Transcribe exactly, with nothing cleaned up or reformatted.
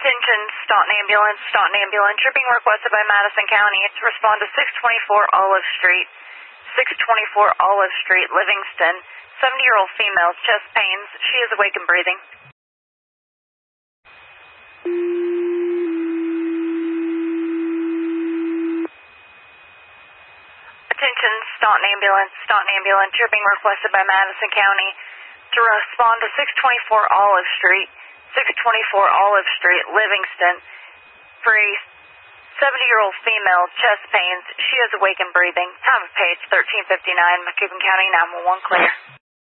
Attention, Staunton Ambulance, Staunton Ambulance. You're being requested by Madison County to respond to six twenty-four Olive Street, six twenty-four Olive Street, Livingston. seventy-year-old female, chest pains. She is awake and breathing. Attention, Staunton Ambulance, Staunton Ambulance. You're being requested by Madison County to respond to six twenty-four Olive Street, six twenty-four Olive Street, Livingston, for a seventy-year-old female, chest pains. She is awake and breathing. Time of page thirteen fifty-nine, Macoupin County nine one one, clear.